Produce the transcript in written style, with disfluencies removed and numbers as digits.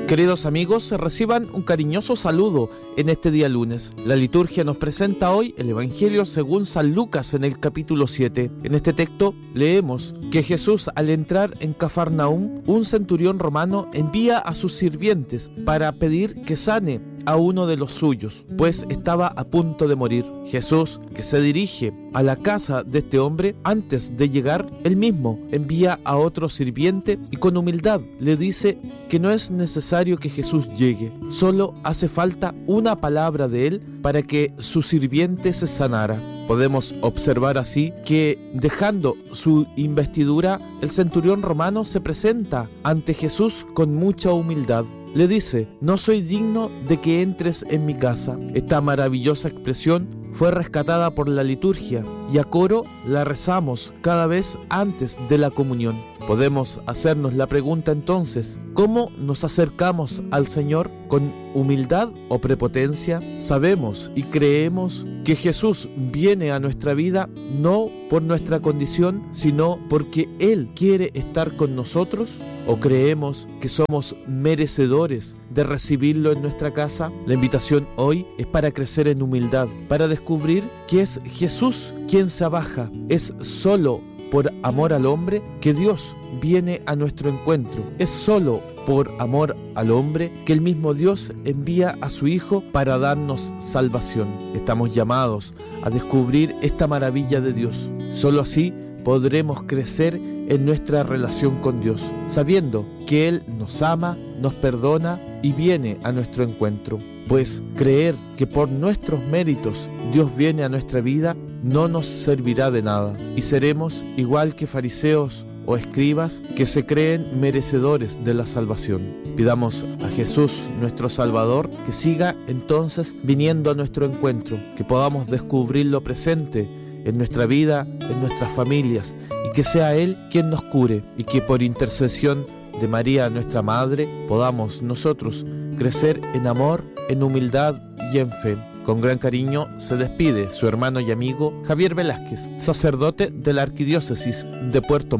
Queridos amigos, reciban un cariñoso saludo en este día lunes. La liturgia nos presenta hoy el Evangelio según San Lucas en el capítulo 7. En este texto leemos que Jesús, al entrar en Cafarnaúm, un centurión romano envía a sus sirvientes para pedir que sane a uno de los suyos, pues estaba a punto de morir. Jesús, que se dirige a la casa de este hombre, antes de llegar, él mismo envía a otro sirviente y con humildad le dice que no es necesario que Jesús llegue, solo hace falta una palabra de él para que su sirviente se sanara. Podemos observar así que, dejando su investidura, el centurión romano se presenta ante Jesús con mucha humildad. Le dice: no soy digno de que entres en mi casa. Esta maravillosa expresión fue rescatada por la liturgia y a coro la rezamos cada vez antes de la comunión. Podemos hacernos la pregunta entonces: ¿cómo nos acercamos al Señor? ¿Con humildad o prepotencia? Sabemos y creemos que Jesús viene a nuestra vida no por nuestra condición, sino porque Él quiere estar con nosotros. ¿O creemos que somos merecedores de recibirlo en nuestra casa? La invitación hoy es para crecer en humildad, para descubrir que es Jesús quien se abaja. Es solo por amor al hombre que Dios viene a nuestro encuentro. Es solo por amor al hombre que el mismo Dios envía a su Hijo para darnos salvación. Estamos llamados a descubrir esta maravilla de Dios. Solo así podremos crecer en nuestra relación con Dios, sabiendo que Él nos ama, nos perdona y viene a nuestro encuentro. Pues creer que por nuestros méritos Dios viene a nuestra vida no nos servirá de nada y seremos igual que fariseos o escribas que se creen merecedores de la salvación. Pidamos a Jesús, nuestro Salvador, que siga entonces viniendo a nuestro encuentro, que podamos descubrirlo presente en nuestra vida, en nuestras familias, y que sea Él quien nos cure, y que por intercesión de María, nuestra Madre, podamos nosotros crecer en amor, en humildad y en fe. Con gran cariño se despide su hermano y amigo Javier Velázquez, sacerdote de la Arquidiócesis de Puerto Montt.